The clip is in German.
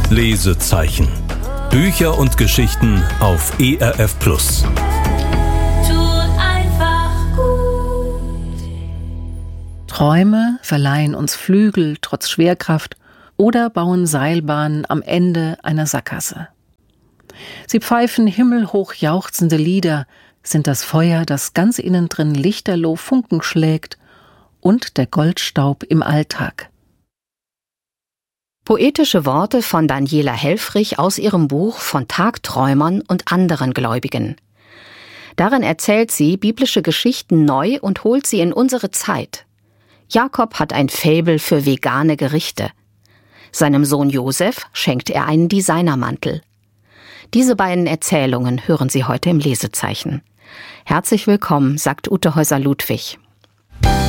Lesezeichen. Bücher und Geschichten auf ERF+. Träume verleihen uns Flügel trotz Schwerkraft oder bauen Seilbahnen am Ende einer Sackgasse. Sie pfeifen himmelhoch jauchzende Lieder, sind das Feuer, das ganz innen drin lichterloh Funken schlägt, und der Goldstaub im Alltag. Poetische Worte von Daniela Helfrich aus ihrem Buch von Tagträumern und anderen Gläubigen. Darin erzählt sie biblische Geschichten neu und holt sie in unsere Zeit. Jakob hat ein Faible für vegane Gerichte. Seinem Sohn Josef schenkt er einen Designermantel. Diese beiden Erzählungen hören Sie heute im Lesezeichen. Herzlich willkommen, sagt Ute Häuser-Ludwig.